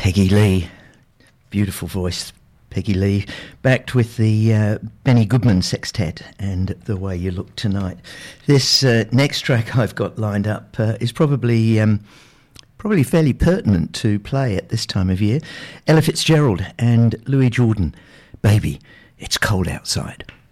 Peggy Lee, beautiful voice, Peggy Lee, backed with the Benny Goodman Sextet and The Way You Look Tonight. This next track I've got lined up is probably fairly pertinent to play at this time of year. Ella Fitzgerald and Louis Jordan, Baby, It's Cold Outside.